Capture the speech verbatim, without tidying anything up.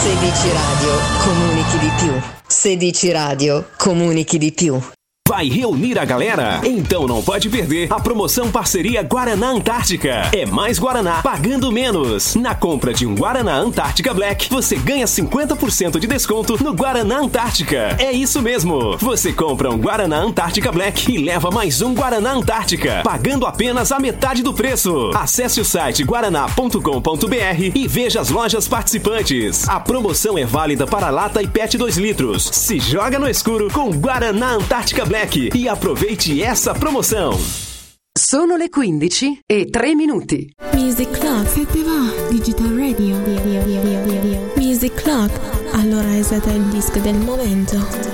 sedici Radio, comunichi di più. sedici Radio, comunichi di più. Vai reunir a galera? Então não pode perder a promoção Parceria Guaraná Antártica. É mais Guaraná pagando menos. Na compra de um Guaraná Antártica Black, você ganha cinquenta por cento de desconto no Guaraná Antártica. É isso mesmo. Você compra um Guaraná Antártica Black e leva mais um Guaraná Antártica, pagando apenas a metade do preço. Acesse o site guaraná ponto com ponto b r e veja as lojas participantes. A promoção é válida para lata e pet dois litros. Se joga no escuro com Guaraná Antártica Black. E aproveite essa promoção. Sono le quindici e tre minuti. Music Club, se te va, Digital Radio. Music Club, allora è stato il disco del momento.